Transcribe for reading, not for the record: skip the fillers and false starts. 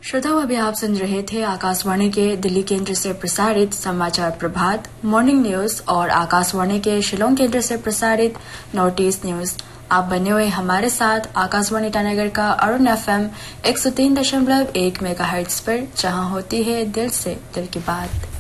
श्रोताओं, अभी आप सुन रहे थे आकाशवाणी के दिल्ली केंद्र से प्रसारित समाचार प्रभात मॉर्निंग न्यूज और आकाशवाणी के शिलोंग केंद्र से प्रसारित नॉर्थ ईस्ट न्यूज। आप बने हुए हमारे साथ आकाशवाणी ईटानगर का अरुण FM 103.1 मेगाहर्ट्ज पर, जहां होती है दिल से दिल की बात।